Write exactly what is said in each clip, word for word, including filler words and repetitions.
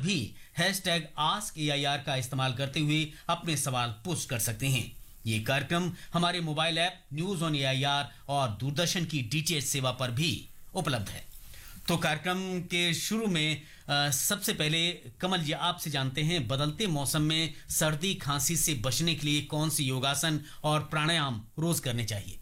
भी hashtag ask A I R का इस्तेमाल करते हुए अपने सवाल पोस्ट कर सकते हैं। ये कार्यक्रम हमारे mobile app news on A I R और दूरदर्शन की डी टी एच सेवा पर भी उपलब्ध है। तो कार्यक्रम के शुरू में आ, सबसे पहले कमल जी आपसे जानते हैं, बदलते मौसम में सर्दी खांसी से बचने के लिए कौन सी योगासन और प्राणायाम रोज करने चाहिए?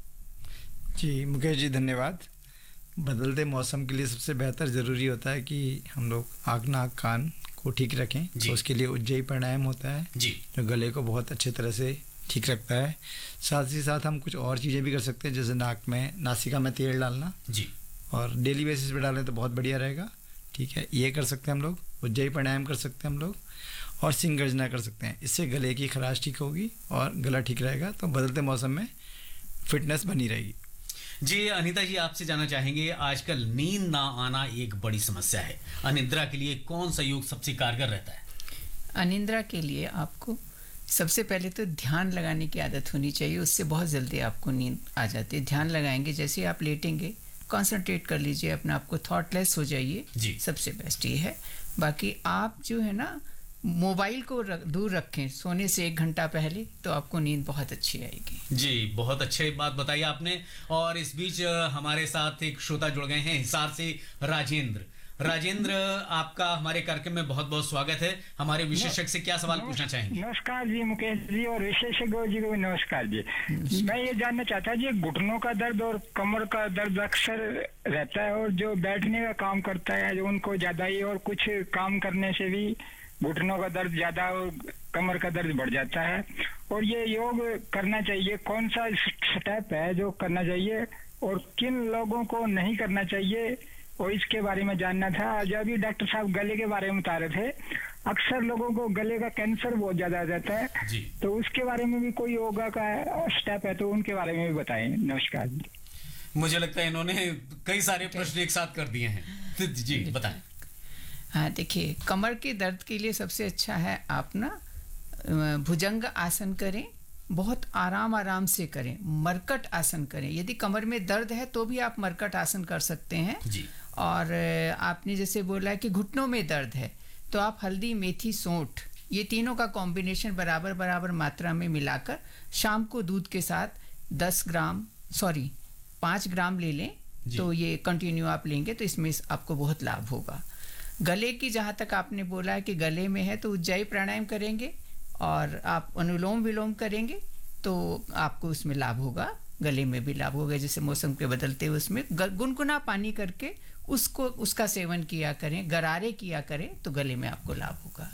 जी मुकेश जी धन्यवाद। बदलते मौसम के लिए सबसे बेहतर ज़रूरी होता है कि हम लोग आँख नाक कान को ठीक रखें। तो उसके लिए उज्जयी प्राणायाम होता है जी, जो गले को बहुत अच्छे तरह से ठीक रखता है। साथ ही साथ हम कुछ और चीज़ें भी कर सकते हैं, जैसे नाक में नासिका में तेल डालना जी, और डेली बेसिस पे डालें तो बहुत बढ़िया रहेगा। ठीक है, ये कर सकते हैं हम लोग। उज्जयी प्राणायाम कर सकते हैं हम लोग, और सिंह गर्जना कर सकते हैं। इससे गले की खराश ठीक होगी और गला ठीक रहेगा। तो बदलते मौसम में फिटनेस बनी रहेगी। जी अनीता जी आपसे जानना चाहेंगे, आजकल नींद ना आना एक बड़ी समस्या है। अनिद्रा के लिए कौन सा योग सबसे कारगर रहता है? अनिद्रा के लिए आपको सबसे पहले तो ध्यान लगाने की आदत होनी चाहिए। उससे बहुत जल्दी आपको नींद आ जाती है। ध्यान लगाएंगे, जैसे ही आप लेटेंगे कंसंट्रेट कर लीजिए, अपने आप को थॉटलेस हो जाइए जी, सबसे बेस्ट ये है। बाकी आप जो है ना मोबाइल को रख, दूर रखें सोने से एक घंटा पहले, तो आपको नींद बहुत अच्छी आएगी। जी बहुत अच्छी बात बताई आपने। और इस बीच हमारे साथ एक श्रोता जुड़ गए हैं हिसार से, राजेंद्र। राजेंद्र आपका हमारे कार्यक्रम में बहुत बहुत स्वागत है। हमारे विशेषज्ञ से क्या सवाल पूछना चाहेंगे? नमस्कार जी मुकेश जी, और विशेषज्ञ जी को भी नमस्कार जी। मैं ये जानना चाहता जी, घुटनों का दर्द और कमर का दर्द अक्सर रहता है, और जो बैठने का काम करता है जो उनको ज्यादा ही, और कुछ काम करने से भी घुटनों का दर्द ज्यादा और कमर का दर्द बढ़ जाता है। और ये योग करना चाहिए, कौन सा स्टेप है जो करना चाहिए और किन लोगों को नहीं करना चाहिए, और इसके बारे में जानना था। जब अभी डॉक्टर साहब गले के बारे में बता रहे थे, अक्सर लोगों को गले का कैंसर बहुत ज्यादा आ जाता है जी, तो उसके बारे में भी कोई योगा का स्टेप है तो उनके बारे में भी बताएं। नमस्कार जी। मुझे लगता है इन्होंने कई सारे प्रश्न एक साथ कर दिए हैं। जी बताएं। हाँ देखिए, कमर के दर्द के लिए सबसे अच्छा है आप ना भुजंग आसन करें, बहुत आराम आराम से करें। मरकट आसन करें, यदि कमर में दर्द है तो भी आप मरकट आसन कर सकते हैं जी। और आपने जैसे बोला है कि घुटनों में दर्द है, तो आप हल्दी मेथी सौंठ ये तीनों का कॉम्बिनेशन बराबर बराबर मात्रा में मिलाकर शाम को दूध के साथ दस ग्राम सॉरी पाँच ग्राम ले लें, तो ये कंटिन्यू आप लेंगे तो इसमें आपको बहुत लाभ होगा। गले की जहाँ तक आपने बोला है कि गले में है, तो उज्जयी प्राणायाम करेंगे और आप अनुलोम विलोम करेंगे तो आपको उसमें लाभ होगा, गले में भी लाभ होगा। जैसे मौसम के बदलते हुए उसमें गुनगुना पानी करके उसको उसका सेवन किया करें, गरारे किया करें, तो गले में आपको लाभ होगा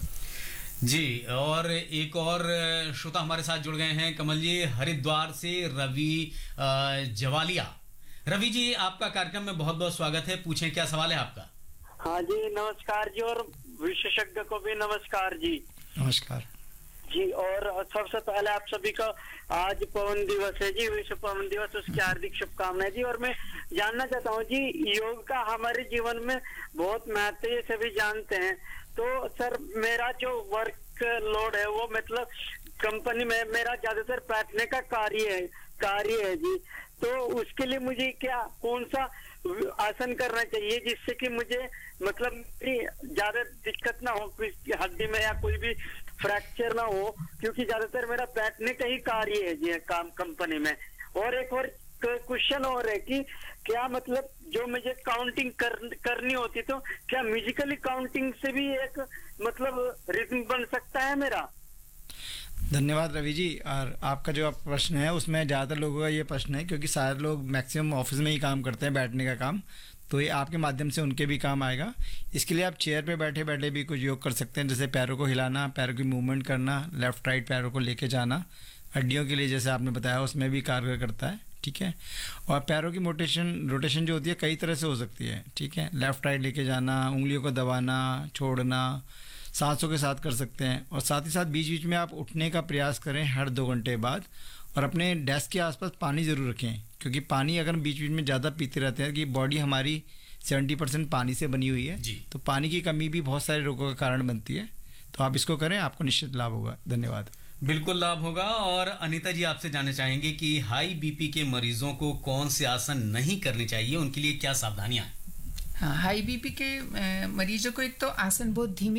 जी। और एक और श्रोता हमारे साथ जुड़ गए हैं, कमल जी, हरिद्वार से रवि जवालिया। रवि जी आपका कार्यक्रम में बहुत बहुत स्वागत है, पूछें क्या सवाल है आपका? हाँ जी नमस्कार जी, और विशेषज्ञ को भी नमस्कार जी। नमस्कार जी। और सबसे पहले आप सभी का आज पवन दिवस है जी, विश्व पवन दिवस, उसकी हार्दिक शुभकामनाएं जी। और मैं जानना चाहता हूँ जी, योग का हमारे जीवन में बहुत महत्व है, सभी जानते हैं। तो सर मेरा जो वर्क लोड है वो मतलब कंपनी में मेरा ज्यादातर बैठने का कार्य है कार्य है जी। तो उसके लिए मुझे क्या कौन सा आसन करना चाहिए जिससे कि मुझे मतलब ज्यादा दिक्कत ना हो, हड्डी में या कोई भी फ्रैक्चर ना हो, क्योंकि ज्यादातर मेरा बैठने का ही कार्य है जी काम कंपनी में। और एक और क्वेश्चन और है कि क्या मतलब जो मुझे काउंटिंग कर, करनी होती, तो क्या म्यूजिकली काउंटिंग से भी एक मतलब रिदम बन सकता है मेरा? धन्यवाद रवि जी। और आपका जो आप प्रश्न है उसमें ज़्यादातर लोगों का ये प्रश्न है, क्योंकि सारे लोग मैक्सिमम ऑफिस में ही काम करते हैं बैठने का काम, तो ये आपके माध्यम से उनके भी काम आएगा। इसके लिए आप चेयर पे बैठे बैठे भी कुछ योग कर सकते हैं, जैसे पैरों को हिलाना, पैरों की मूवमेंट करना, लेफ्ट राइट पैरों को लेके जाना। हड्डियों के लिए जैसे आपने बताया उसमें भी कारगर करता है। ठीक है, और पैरों की मोटेशन रोटेशन जो होती है कई तरह से हो सकती है। ठीक है, लेफ्ट राइट लेके जाना, उंगलियों को दबाना, छोड़ना, सांसों के साथ कर सकते हैं। और साथ ही साथ बीच बीच में आप उठने का प्रयास करें हर दो घंटे बाद, और अपने डेस्क के आसपास पानी ज़रूर रखें, क्योंकि पानी अगर बीच बीच में ज़्यादा पीते रहते हैं कि बॉडी हमारी सेवेंटी परसेंट पानी से बनी हुई है, तो पानी की कमी भी बहुत सारे रोगों का कारण बनती है। तो आप इसको करें, आपको निश्चित लाभ होगा। धन्यवाद। बिल्कुल लाभ होगा। और अनीता जी आपसे जानना चाहेंगे कि हाई बीपी के मरीजों को कौन से आसन नहीं करने चाहिए, उनके लिए क्या सावधानियां हैं? हाँ, हाई बीपी के मरीजों को एक तो आसन बहुत धीमे